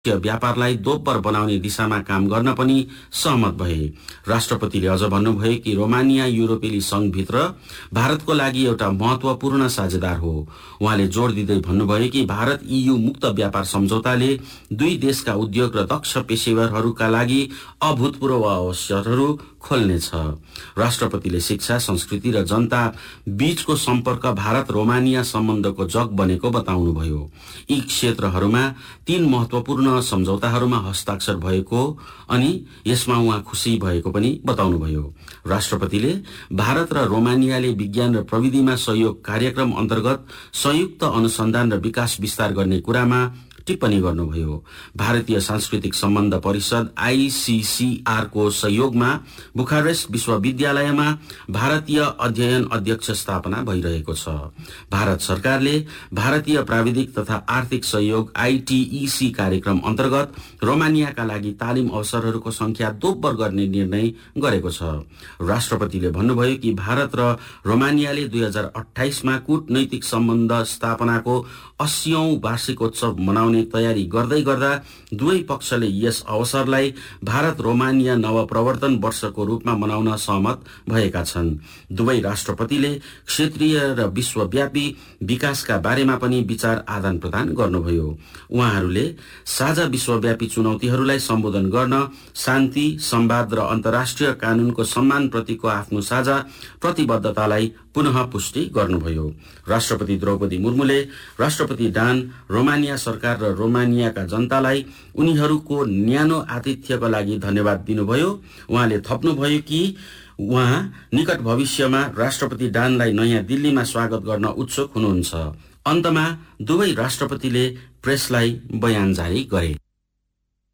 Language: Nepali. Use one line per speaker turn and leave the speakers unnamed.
व्यापारलाई दोब्बर बनाउने दिशामा काम गर्न पनि सहमत भए। राष्ट्रपतिले अझ भन्नुभयो कि रोमानिया युरोपेली संघभित्र भारतको लागि एउटा महत्वपूर्ण साझेदार हो। उहाँले जोड दिँदै भन्नुभयो कि भारत EU मुक्त व्यापार सम्झौताले दुई देशका उद्योग र दक्ष पेशेवरहरूका लागि अभूतपूर्व अवसरहरू खोल्नेछ। राष्ट्रपतिले शिक्षा, संस्कृति र जनता बीचको सम्पर्क भारत रोमानिया सम्बन्धको जग बनेको बताउनुभयो। यी क्षेत्रहरूमा 3 महत्वपूर्ण सम्झौताहरूमा हस्ताक्षर भएको अनि यसमा उहाँ खुशी भएको पनि बताउनुभयो। राष्ट्रपतिले भारत र रोमानियाले विज्ञान र प्रविधिमा सहयोग कार्यक्रम अन्तर्गत संयुक्त अनुसन्धान र विकास विस्तार गर्ने कुरामा टिप्पणी गर्नुभयो। भारतीय सांस्कृतिक सम्बन्ध परिषद ICCR को सहयोगमा बुखारेस्ट विश्वविद्यालयमा भारतीय अध्ययन अध्यक्ष स्थापना भइरहेको छ। भारत सरकारले भारतीय प्राविधिक तथा आर्थिक सहयोग ITEC कार्यक्रम अन्तर्गत रोमानियाका लागि तालिम अवसरहरूको संख्या दोब्बर गर्ने निर्णय गरेको छ। राष्ट्रपतिले भन्नुभयो कि भारत र रोमानियाले 2028 मा कूटनैतिक सम्बन्ध स्थापनाको 80औं वार्षिकोत्सव मनाउने तयारी गर्दै गर्दा दुवै पक्षले यस अवसरलाई भारत रोमानिया नवप्रवर्तन वर्षको रूपमा मनाउन सहमत भएका छन्। दुवै राष्ट्रपतिले क्षेत्रीय र विश्वव्यापी विकासका बारेमा पनि विचार आदान प्रदान गर्नुभयो। उहाँहरूले साझा विश्वव्यापी चुनौतीहरूलाई सम्बोधन गर्न शान्ति, संवाद र अन्तर्राष्ट्रिय कानूनको सम्मानप्रतिको आफ्नो साझा प्रतिबद्धतालाई पुनः पुष्टि गर्नुभयो। राष्ट्रपति द्रौपदी मुर्मुले राष्ट्रपति डान, रोमानिया सरकार र रोमानियाका जनतालाई उनीहरूको न्यानो आतिथ्यका लागि धन्यवाद दिनुभयो। उहाँले थप्नुभयो कि उहाँ निकट भविष्यमा राष्ट्रपति डानलाई नयाँ दिल्लीमा स्वागत गर्न उत्सुक हुनुहुन्छ। अन्तमा दुवै राष्ट्रपतिले प्रेसलाई बयान जारी गरे।